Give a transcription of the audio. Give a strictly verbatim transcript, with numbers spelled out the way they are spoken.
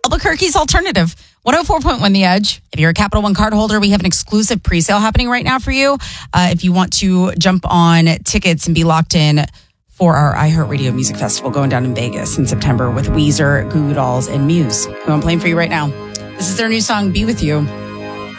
Albuquerque's alternative. one oh four point one The Edge. If you're a Capital One card holder, we have an exclusive pre-sale happening right now for you. Uh, if you want to jump on tickets and be locked in for our iHeartRadio Music Festival going down in Vegas in September with Weezer, Goo Goo Dolls, and Muse, who I'm playing for you right now. This is their new song, Be With You.